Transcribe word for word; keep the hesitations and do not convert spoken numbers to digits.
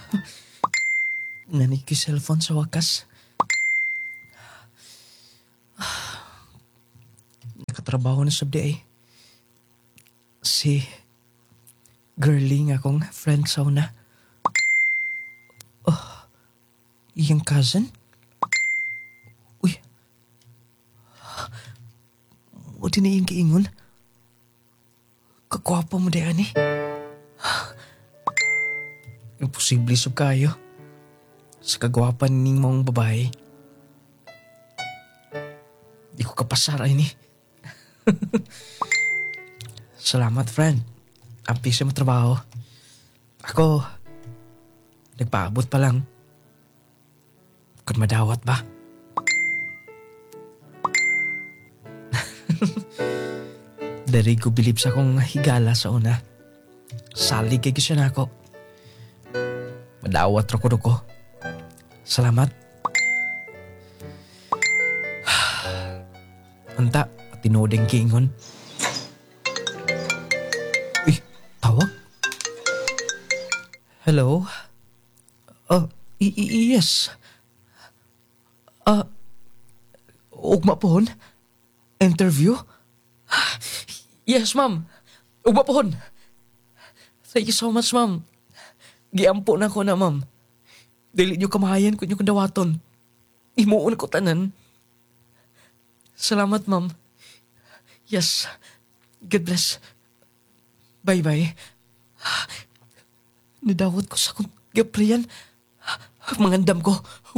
Nanig ko cellphone sa wakas. Nakatrabaho na sabdi ay. Si girlie nga akong friend sa una. Oh, iyang cousin? Uy. O di na iyang kiingon. Kagwapo mo di ani. Imposible sub kayo. Sa kagwapan ning mong babae. Di ko kapasara ini. Salamat, friend. Ang pisa mo trabaho. Ako, nagpaabot pa lang. Kung madawat ba? Dari ko bilib sa kong higala sa una. Salig kay kisya na ako. Madawat rako ko. Salamat. Anta, tinodeng kiingon. Uy, tawag? Hello? Oh, i- i- yes. Ah, uh, ugma pohon? Interview? Yes, ma'am. Ugma pohon. Thank you so much, ma'am. Giampo na ko na, ma'am. Dili nyo kamahayan kung nyo kandawaton. Imuon ko tanan. Salamat, ma'am. Yes. God bless. Bye-bye. Nidawat ko sa kong gaplayan. Mangandam ko.